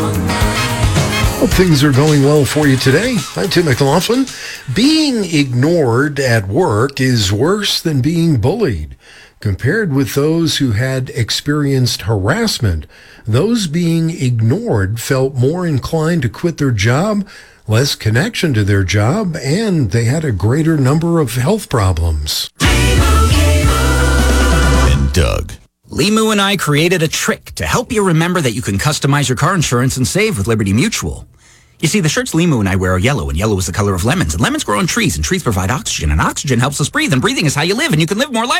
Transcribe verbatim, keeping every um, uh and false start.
Hope things are going well for you today. I'm Tim McLaughlin. Being ignored at work is worse than being bullied. Compared with those who had experienced harassment, those being ignored felt more inclined to quit their job, less connection to their job, and they had a greater number of health problems. And Doug. Limu and I created a trick to help you remember that you can customize your car insurance and save with Liberty Mutual. You see, the shirts Limu and I wear are yellow, and yellow is the color of lemons, and lemons grow on trees, and trees provide oxygen, and oxygen helps us breathe, and breathing is how you live, and you can live more life.